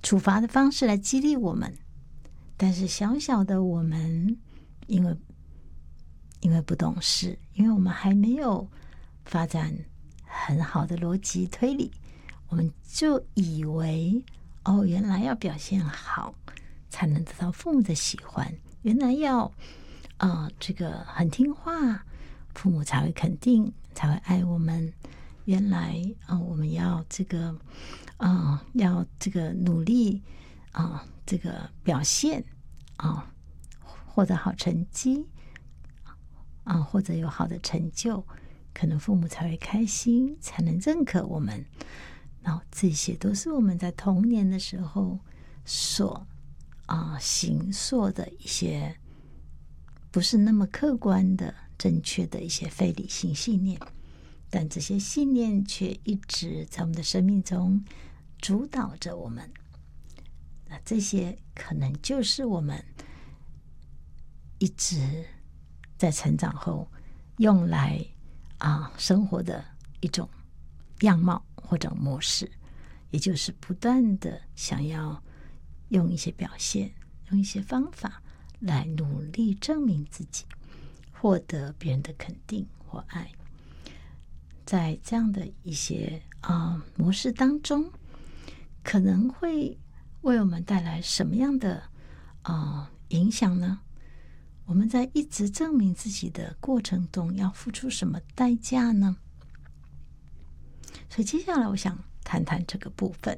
处罚的方式来激励我们。但是小小的我们，因为不懂事，因为我们还没有发展很好的逻辑推理，我们就以为原来要表现好才能得到父母的喜欢，原来要这个很听话，父母才会肯定，才会爱我们。原来我们要这个要这个努力这个表现获得好成绩或者有好的成就，可能父母才会开心，才能认可我们。然后这些都是我们在童年的时候所形塑的一些不是那么客观的正确的一些非理性信念，但这些信念却一直在我们的生命中主导着我们。那这些可能就是我们一直在成长后用来生活的一种样貌或者模式，也就是不断的想要用一些表现，用一些方法来努力证明自己，获得别人的肯定或爱。在这样的一些模式当中，可能会为我们带来什么样的影响呢？我们在一直证明自己的过程中要付出什么代价呢？所以接下来我想谈谈这个部分。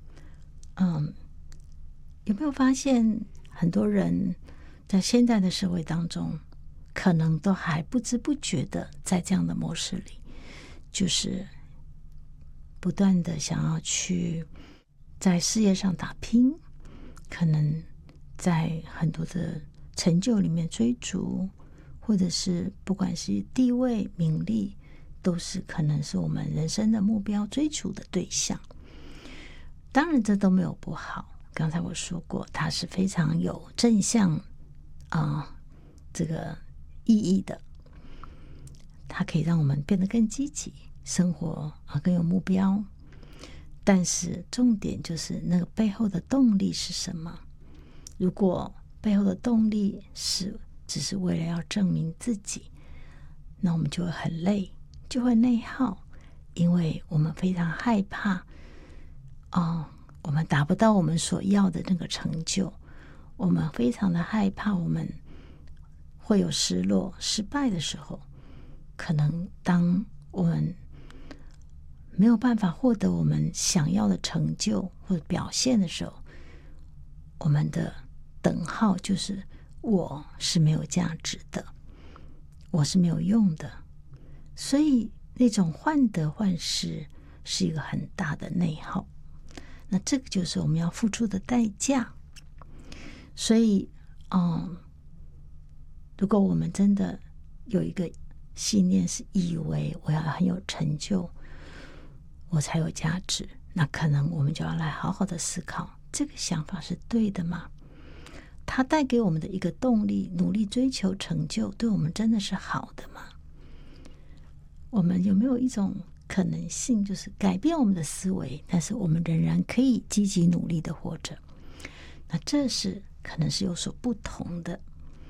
有没有发现很多人在现在的社会当中，可能都还不知不觉的在这样的模式里，就是不断的想要去在事业上打拼，可能在很多的成就里面追逐，或者是不管是地位名利，都是可能是我们人生的目标追逐的对象。当然这都没有不好，刚才我说过它是非常有正向这个意义的，它可以让我们变得更积极，生活更有目标。但是重点就是那个背后的动力是什么？如果背后的动力只是为了要证明自己，那我们就会很累，就会内耗，因为我们非常害怕我们达不到我们所要的那个成就，我们非常的害怕我们会有失落失败的时候，可能当我们没有办法获得我们想要的成就或者表现的时候，我们的等号就是我是没有价值的，我是没有用的。所以那种患得患失是一个很大的内耗，那这个就是我们要付出的代价。所以如果我们真的有一个信念是以为我要很有成就我才有价值，那可能我们就要来好好的思考，这个想法是对的吗？它带给我们的一个动力，努力追求成就，对我们真的是好的吗？我们有没有一种可能性，就是改变我们的思维，但是我们仍然可以积极努力的活着？那这是可能是有所不同的。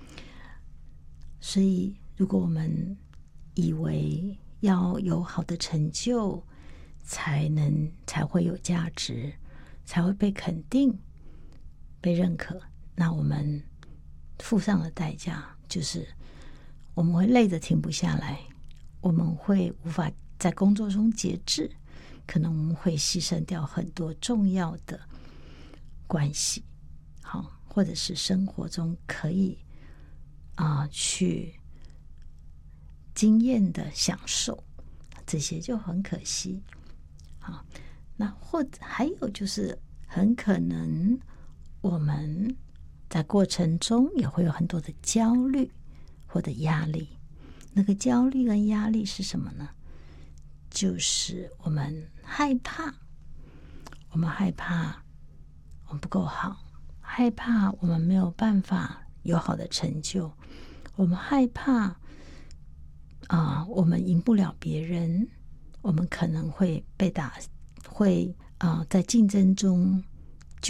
所以如果我们以为要有好的成就才会有价值，才会被肯定被认可，那我们付上的代价就是我们会累得停不下来，我们会无法在工作中节制，可能我们会牺牲掉很多重要的关系，或者是生活中可以去经验的享受，这些就很可惜。那或者还有就是很可能我们在过程中也会有很多的焦虑或者压力。那个焦虑跟压力是什么呢？就是我们害怕我们不够好，害怕我们没有办法有好的成就，我们害怕我们赢不了别人，我们可能会被在竞争中